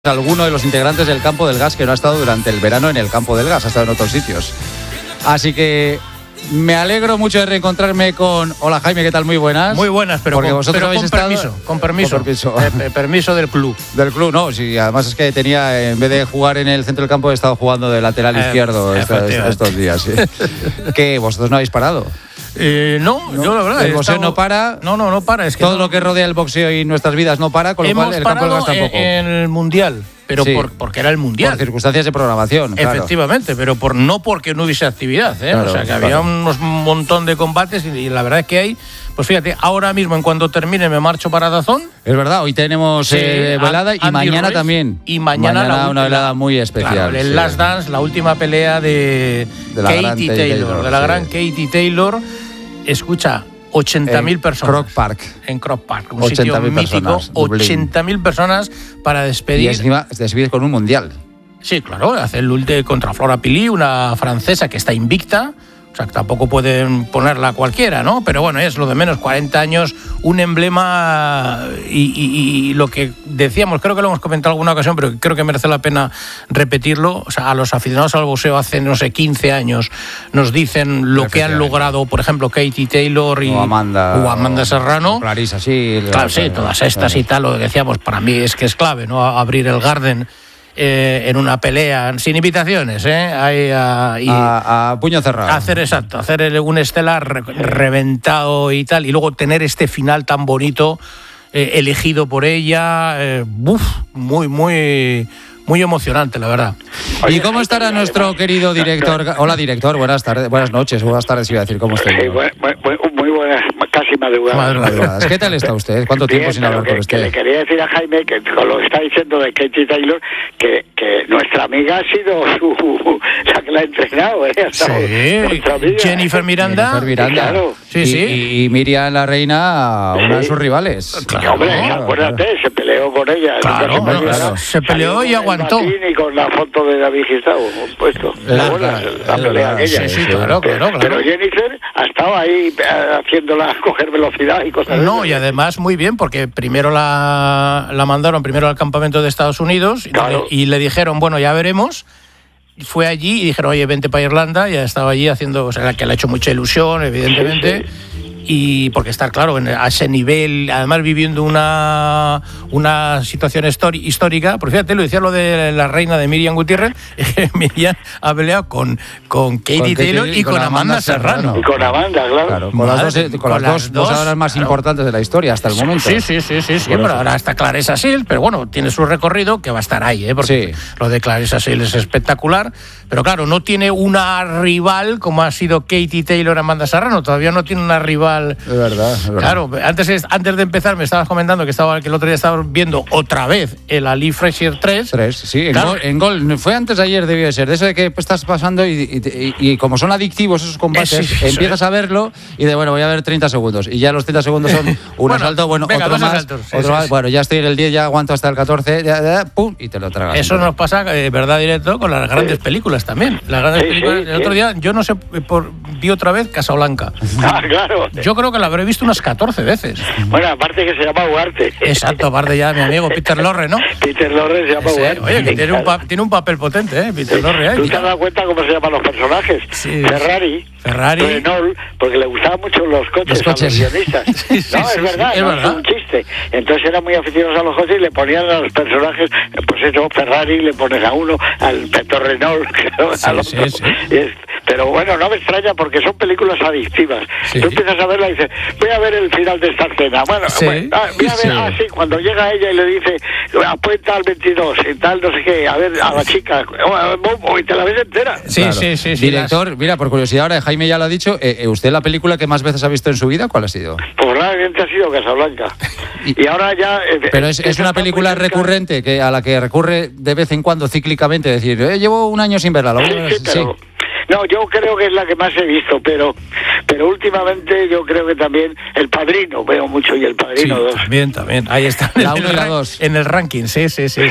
alguno de los integrantes del Campo del Gas que no ha estado durante el verano en el Campo del Gas, ha estado en otros sitios. Así que me alegro mucho de reencontrarme con... Hola Jaime, ¿qué tal? Muy buenas. Muy buenas, pero con permiso. Permiso del club. Del club, no, sí, además es que tenía, en vez de jugar en el centro del campo, he estado jugando de lateral izquierdo estos días. Sí. ¿Qué? ¿Vosotros no habéis parado? No, yo la verdad. El boxeo no para. No para. Es que todo lo que rodea el boxeo y nuestras vidas no para, con lo cual el Campo del Gas tampoco. En el Mundial. Pero sí, porque era el Mundial. Por circunstancias de programación. Efectivamente, claro. Pero no porque no hubiese actividad. Claro, o sea, que había un montón de combates y la verdad es que hay... Pues fíjate, ahora mismo, en cuanto termine, me marcho para DAZN. Es verdad, hoy tenemos velada y mañana Ruiz, también. Y mañana una velada muy especial. Claro, el Last Dance, la última pelea de Katie Taylor. De la gran Katie Taylor. Escucha, 80.000 personas. En Croke Park, un sitio mítico. 80.000 personas para despedir. Y encima despedir con un mundial. Sí, claro, hacer el ulti contra Flora Pili, una francesa que está invicta. O sea, que tampoco pueden ponerla a cualquiera, ¿no? Pero bueno, es lo de menos, 40 años, un emblema y lo que decíamos, creo que lo hemos comentado en alguna ocasión, pero creo que merece la pena repetirlo. O sea, a los aficionados al boxeo hace, no sé, 15 años nos dicen lo que han logrado, por ejemplo, Katie Taylor o Amanda Serrano. Clarissa, sí. Claro, sí, todas estas y tal, lo que decíamos, para mí es que es clave, ¿no? Abrir el Garden. En una pelea sin invitaciones, a puño cerrado. Hacer un estelar reventado y tal, y luego tener este final tan bonito elegido por ella, muy emocionante, la verdad. ¿Y cómo estará nuestro querido director? Hola, director, buenas noches, iba a decir, ¿cómo está? Muy buenas, casi madrugadas. ¿Qué tal está usted? ¿Cuánto tiempo sin hablar con usted? Que le quería decir a Jaime, que con lo que está diciendo de Katie Taylor, que nuestra amiga ha sido la que la ha entrenado, Sí, Jennifer Miranda. Claro. Sí. Y Miriam la Reina, una de sus rivales. Claro, hombre, acuérdate, se peleó con ella. Claro. Se peleó y aguantó. Y con la foto de David Gistavo puesto. La pelea aquella. Sí, claro. Pero Jennifer ha estado ahí haciéndola coger velocidad y cosas así. No, y además muy bien, porque primero la mandaron al campamento de Estados Unidos y le dijeron, bueno, ya veremos. Fue allí y dijeron, oye, vente para Irlanda. Ya estaba allí haciendo, o sea, que le ha hecho mucha ilusión, evidentemente. Sí. Y porque estar, claro, a ese nivel, además viviendo una situación histórica, porque fíjate, lo decía lo de la reina de Miriam Gutiérrez, Miriam ha peleado con Katie Taylor y con Amanda Serrano. Y con Amanda, claro. Con las dos boxeadoras más importantes de la historia hasta el momento. Sí, pero ahora está Clarissa Shields, pero bueno, tiene su recorrido que va a estar ahí, porque lo de Clarissa Shields es espectacular, pero claro, no tiene una rival como ha sido Katie Taylor, Amanda Serrano, todavía no tiene una rival. Es verdad. Claro, antes de empezar me estabas comentando que el otro día estabas viendo otra vez el Ali Frazier 3. Sí, en gol. Fue antes de ayer, debió de ser. De eso de que estás pasando y como son adictivos esos combates, empiezas a verlo y bueno, voy a ver 30 segundos. Y ya los 30 segundos son un asalto, otro más. Bueno, ya estoy en el 10, ya aguanto hasta el 14, pum, y te lo tragas. Eso nos pasa, verdad, directo, con las grandes películas también. Las grandes películas. El otro día, yo no sé, vi otra vez Casablanca. Claro. Yo creo que la habré visto unas 14 veces. Bueno, aparte que se llama Ugarte. Exacto, aparte ya mi amigo Peter Lorre, ¿no? Peter Lorre se llama Ugarte. Oye, que tiene un papel potente, Peter Lorre. ¿Tú te has dado cuenta cómo se llaman los personajes? Sí. Ferrari, Renault, porque le gustaban mucho los coches. A los guionistas. Es verdad, es un chiste. Entonces eran muy aficionados a los coches y le ponían a los personajes, pues eso, Ferrari, le pones a uno, al Peter Renault, al otro. Pero bueno, no me extraña porque son películas adictivas. Tú empiezas a verla y dices, voy a ver el final de esta escena. Voy a ver, cuando llega ella y le dice, apuesta al 22 y tal, no sé qué, a ver, a la chica, y te la ves entera. Sí. Director, mira, por curiosidad, ahora Jaime ya lo ha dicho, ¿usted la película que más veces ha visto en su vida, cuál ha sido? Pues realmente ha sido Casablanca. Y ahora ya... Pero es una película recurrente, a la que recurre de vez en cuando cíclicamente, decir, llevo un año sin verla. Pero... No, yo creo que es la que más he visto, pero últimamente yo creo que también El Padrino, veo mucho, y El Padrino 2. También, ahí está. La 1 y la 2. En el ranking, sí.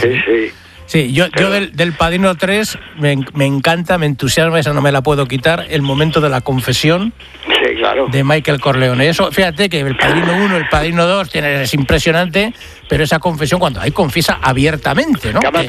Sí, yo del Padrino 3 me encanta, me entusiasma, esa no me la puedo quitar, el momento de la confesión. Sí, claro. de Michael Corleone. Eso, fíjate que el Padrino 1, el Padrino 2 es impresionante, pero esa confesión cuando hay confiesa abiertamente, ¿no?